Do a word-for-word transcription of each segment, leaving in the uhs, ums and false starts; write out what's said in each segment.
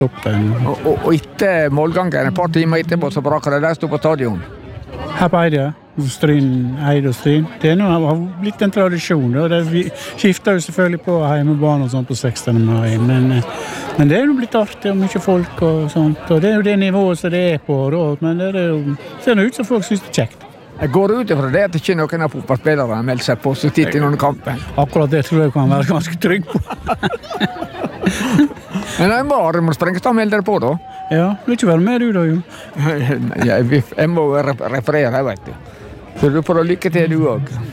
toppen. Og, og, og etter målgangen, et par timer etterpå, så braker det der stå på stadion. Her på Eide, Stryn, Eide og Stryn. Det er nå har blitt en tradisjon. Og det vi skifter jo selvfølgelig på hjemmebane og sånt på sekstende mai. Men, men det er jo blitt artig og mye folk og sånt. Og det er jo det nivået som det er på. Da. Men det er jo, ser det ut som folk synes det er kjekt. Jeg går ut fra det at ikke noen av fotballspillere har meldt seg på så titt i noen kampen. Akkurat det tror jeg kan være ganske trygg på. Men jeg må, må Sprengstad melde dere på da. Ja, vil ikke være med du da, jo. jeg, jeg må referere, jeg vet du. Så du får lykke til du også.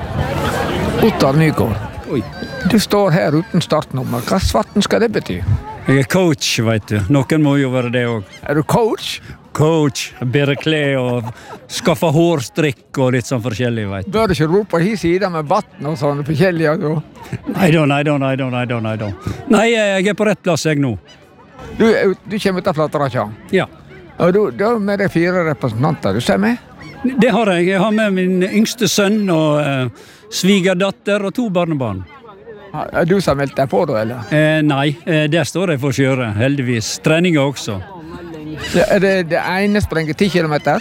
Ottar Nygaard. Oi. Du står her uten startnummer. Hva svarten skal det bety? Jeg er coach, vet du. Noen må jo være det også. Er du coach? Coach, bedre klær og skaffe hårstrikk og litt sånn forskjellig, vet du. Bør du ikke rope hi sida med vatten og sånn forskjellig? Altså. Nei da, nei da, nei da, nei da, nei da. Nei, jeg er på rett plass jeg nå. Du, du kommer ut av Flatrakja? Ja. Og du, du har med deg fire representanter, du ser med? Det har jeg. Jeg har med min yngste sønn og eh, svigerdatter og to barnebarn. Er du som har meldt deg på da, eller? Eh, nei, eh, der står jeg for å kjøre, heldigvis. Treninger også. Er det det ene sprenger ti kilometer?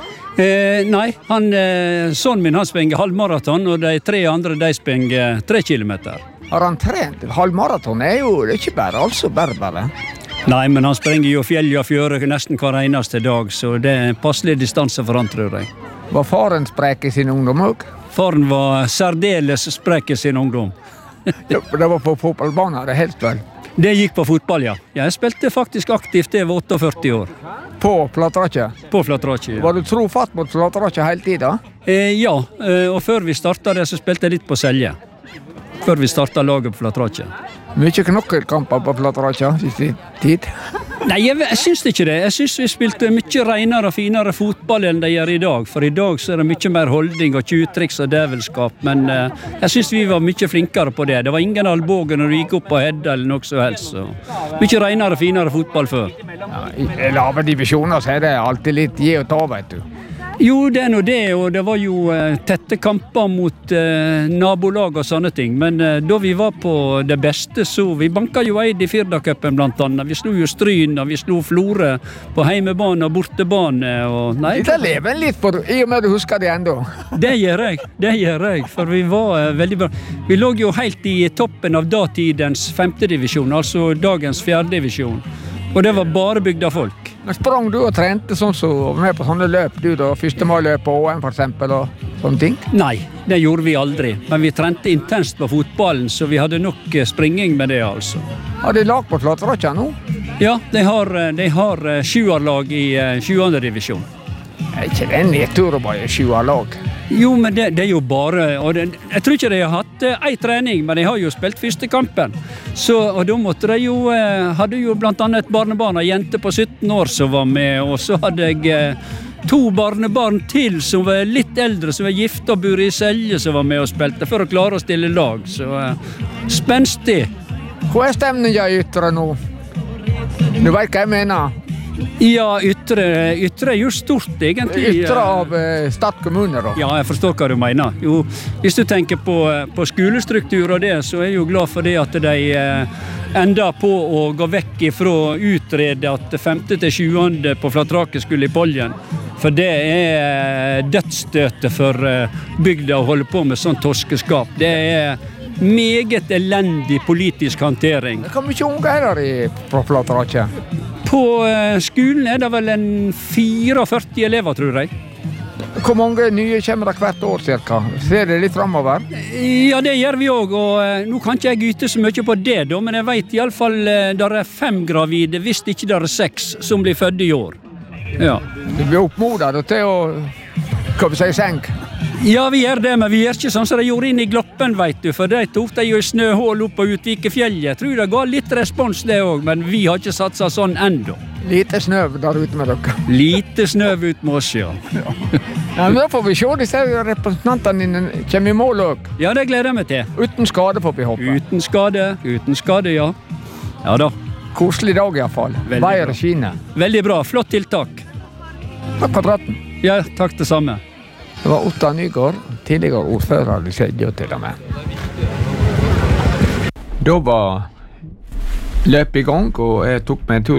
Eh, nei, han, eh, sønnen min han sprenger halvmaraton, og de tre andre de sprenger tre kilometer. Har han trent? Halvmaraton er jo det er ikke bare, altså bare bare. Nei, men han sprenger jo fjell og fjøre nesten hver eneste dag, så det er passelig distanse for han, tror jeg. Var faren sprek i sin ungdom også? Faren var særdeles sprek i sin ungdom. Ja, det var på fotballbanen, det helst vel? Det gikk på fotball, ja. Jeg spilte faktisk aktivt, det var førtiåtte år. På Flatrakja? På Flatrakja, ja. Var du trofatt mot Flatrakja hele tiden? Eh, ja, og før vi startet det, så spilte jeg litt på Selje. Før vi startet laget på Flatrakja. Mye knokkelkamper på Flatrakja i tid? Nei, jeg, jeg synes ikke det. Jeg synes vi spilte mye renere og finere fotball enn de gjør i dag. For i dag så er det mye mer holdning og tjuvtriks og dævelskap. Men eh, jeg synes vi var mye flinkere på det. Det var ingen albåge når du gikk opp på hedda eller noe så helst. Så. Mye renere og finere fotball før. Ja, i lave divisjoner så er det alltid litt gi og ta, vet du. Jo, det er nå det, og det var jo eh, tette kamper mot eh, nabolag og sånne ting. Men eh, da vi var på det beste, så vi banket jo Eid i Firdacupen blant annet. Vi slo jo Stryn, og vi slo Flore på heimebane og bortebane. Og, nei, det lever en litt på, i og med du husker det enda. Det gjør jeg, det gjør jeg, for vi var eh, veldig bra. Vi lå jo helt i toppen av datidens femte divisjon, altså dagens fjerde divisjon. Og det var bare bygd av folk. Men sprang du og trente sånn som så, med på sånne løp, du da, første mai-løp på Å M for eksempel, og sånne ting? Nei, det gjorde vi aldri. Men vi trente intenst på fotballen, så vi hadde nok springing med det, altså. Har de lag på Flatrakja nå? Ja, de har, de har sjuerlag i sjuende divisjon. Er ikke det en nedtur å bare sjuerlag? Jo, men det, det er jo bare... Og det, jeg tror ikke de har hatt eh, en trening, men de har jo spilt første kampen. Så, og da måtte de jo... Eh, hadde jo blant annet et barnebarn, en jente på sytten år som var med, og så hadde jeg eh, to barnebarn til som var litt eldre, som var gift og bor i Selje, som var med og spilte, for å klare å stille lag. Så eh, spenstig. Hva er stemningen i Ytre nå? Du vet hva jeg mener? Ja, Ytre, ytre er jo stort, egentlig. Ytre av eh, Stad kommune, da? Ja, jeg forstår hva du mener. Jo, hvis du tenker på, på skolestruktur og det, så er jeg jo glad for det at de eh, ender på å gå vekk ifra å utrede at femte til sjuende på Flatraket skulle i Poljen. For det er dødsstøtet for eh, bygda å holde på med sånn torskeskap. Det er meget elendig politisk håndtering. Hvor mye unge er der i Flatraket? På skolen er det vel en førtifire elever, tror jeg. Hvor mange nye kommer det hvert år, cirka? Ser det litt fremover? Ja, det gjør vi også, og nå kan ikke jeg yte så mye på det, da, men jeg vet i alle fall der er fem gravide, hvis ikke der er seks, som blir født i år. Ja. Du blir oppmodet til å, hva vi sier, senk? Ja, vi gjør det, men vi gjør ikke sånn som de gjorde inn i Gloppen, vet du, for de tok de jo i snøhål opp på Utvikefjellet. Jeg tror det ga litt respons det også, men vi har ikke satset sånn enda. Lite snøv der ute med dere. Lite snøv ut med oss, ja. Ja. Ja, men da får vi se, disse representantene dine kommer i mål også. Ja, det gleder jeg meg til. Uten skade får vi håpe. Uten skade, uten skade, ja. Ja da. Koselig dag i hvert fall. Veier og skine. Veldig bra, flott tiltak. Takk for praten. Ja, takk det samme. Det var Ottar Nygaard, tidligere ordfører i Selje til og med. Da var løp i gang, og jeg tok meg en tur